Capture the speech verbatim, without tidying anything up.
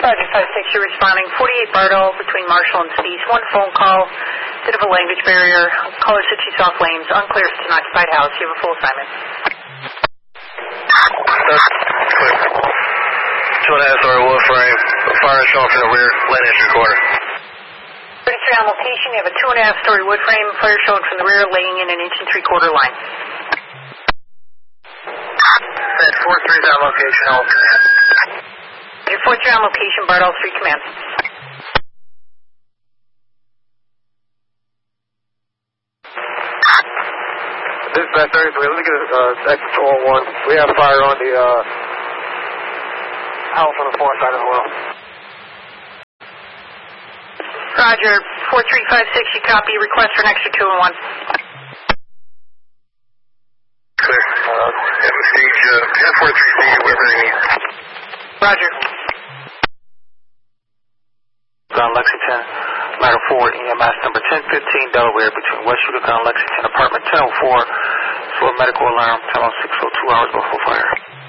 Roger, five six, you're responding. forty-eight Bartle between Marshall and Spees. One phone call, bit of a language barrier. Caller said she's off lanes. Unclear if it's an occupied house. You have a full assignment. Two and a half story wood frame. Fire showing from the rear, lane entry corner. thirty-three on location. You have a two and a half story wood frame. Fire showing from the rear, laying in an inch and three quarter line. At four three on location, all command. Your four three on location, Bartle, three command. Dispatch thirty-three, let me get a uh, exit to all one. We have fire on the uh, house on the far side as well. Roger, four three five six, you copy. Request for an extra two and one. Clear. Uh, have a siege, uh, ten four three C, whatever they need. Roger. On Lexington, ladder four, E M S number ten fifteen Delaware between West Utica and Lexington, apartment ten oh four. So a medical alarm, ten oh six, oh two hours before fire.